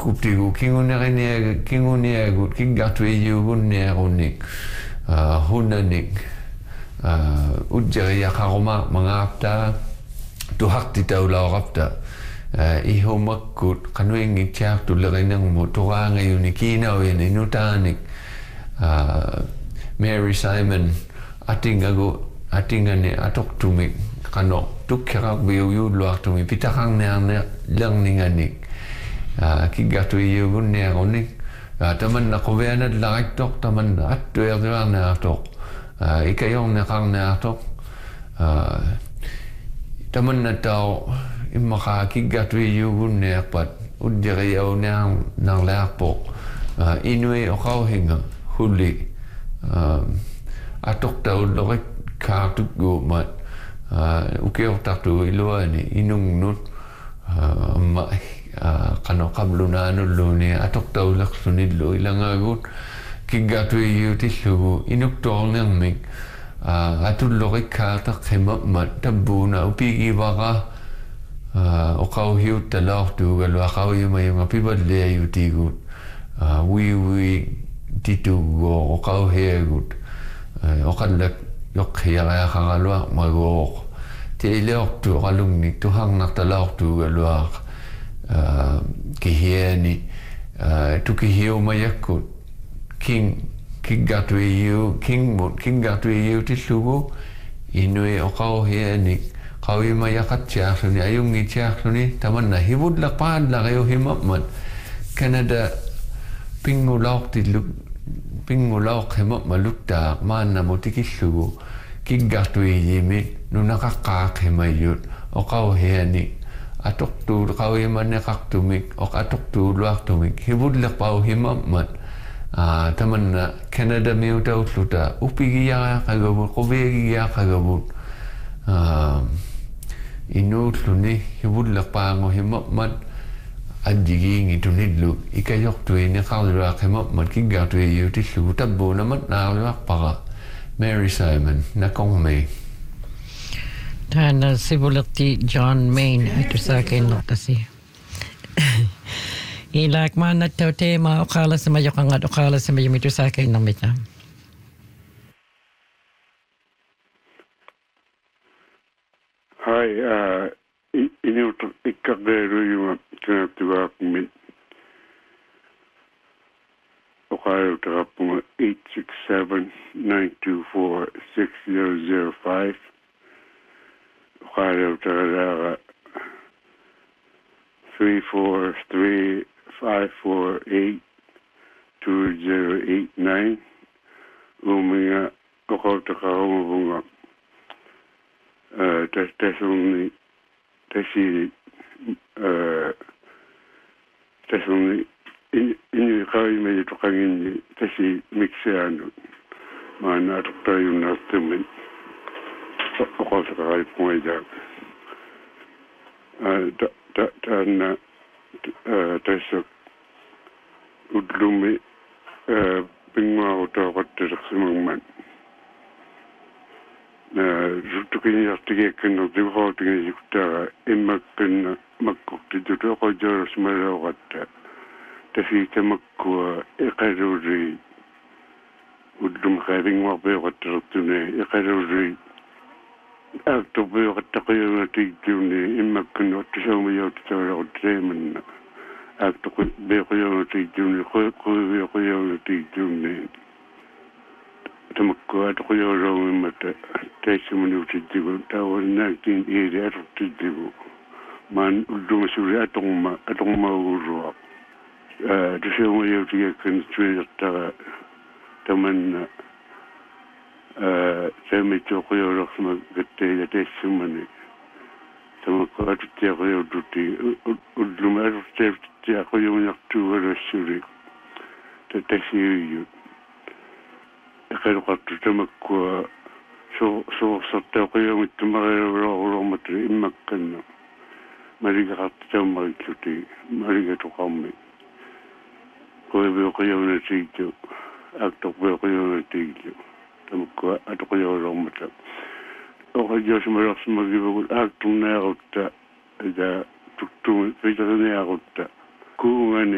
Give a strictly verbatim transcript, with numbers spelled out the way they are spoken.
kuptigu kingunerinia kinguniagut kingatwiugunniarunik hunanik ujjeriya qaruma mangapta tuhakti taulaorapta ihomakkut qanuingitjaaq tullerinnermu tuqaangayuni kiinauyan inutaanik Mary Simon atingagu atingani atoktumik qano tukkeraq biuyulluartumi pitaqarniarne lerninganik kigatuiyugunniarunik tamanna quvianat laqittoq tamanna attuertuarnaartoq ikayorneqarnaartoq tamanna tau immaqa kigatuiyugunniarpat udjeriaunaar narlaarpoq inui oqauhinga hulli atoktaullorik kaartukguumat ukiortartu iluani inungnut ma qano qablunaanulluuni atoktaullersunillu ilangagut kiggatuiyuutillugu inuktoornermik atullorik kaarteqqimammat tabbuuna upigivaqa oqauhiuttalaortuugalu aqauyumayunga pivalliayutigut wiwi titugo oqauhiagut oqallak yoqhiaraaqaralua magooq tiileortu qalungnik tuharnartalaortuugaluaq kihiani tukihiumayakkut king kiggatuiyu kingmut kiggatuiyu tillugu inui oqauhianik qauimayaqatsiarluni ayungitsiarluni tamanna hivudlaqpaallaqayuhimammat Canada pingulaortilluk pingulaoqhimammaluktaaq maannamutikillugu kiggartuiyimit nunaqaqqaaqhimayyut oqauhiani atoqtuul qauimanneqartumik oq atoqtuuluartumik hivullerpauhimammat tamanna Canada miutaulluta upigiyaaqagavut quvigiyaaqagavut inuulluni hivullerpaanguhimammat ajjigiingi tunillu ikayortuini qarluaqimammat kiggartuiyuutillugu tabbuunamat naarluarpaqa Mary Simon nakongmei Tana sibulerti John Main itusakin notasi ilak mana tau tema oqala samayoqangat oqala samayumitusakin namita Hi uh inu ikkageru yuma tunatuaqmit oqala taqappunga eight six seven nine two four six zero zero five oqala taqalaqa three four three five four eight two zero eight nine uminga oqala taqarumavunga tas tasuni tasi tasuni ini qaimay tuqangini tasi mixeanu maana tuqayunartumin oqala taqaipunga ta ta tanna tasuk udlumi pingwa utaqattersimangman Rutukiniartigeekkenner tiuqautigisikuttara immakkanna makkuktitu oqajorusmalaoqatta tafiitamakkua iqaluri ullum qavingwarpeoqattartune iqaluri aaktorpeoqattaqiyunatiigtuuni immakkanna ottisaumayautitaularutteemanna aaktorpeoqiyunatiigtuuni quiviqiyunatiigtuuni tamakkuat qoyorongimata taisimunutigigu tawan nineteen eighty atutigigu man uldumasuri atongma atongmaugurua tusiumayutigekan tuirtara tamanna tamittu qoyoraqsma gattayga taisimani tamakku atutiaqoyortuti ulluma atutiaqoyortuartuugalussuri tatasiuyut iqaluqartu tamakkua so so sottaqiyumittumariluorluormat immakkanna maligaqartu tammarikluti maligatuqarmi qoibiuqiyunatiigtu aaktorpiuqiyunatiigtu tamakkua atoqiyuorluormata oqajosmalersimagivagul aakturniarutta ida tuktumi pitarniarutta kuungani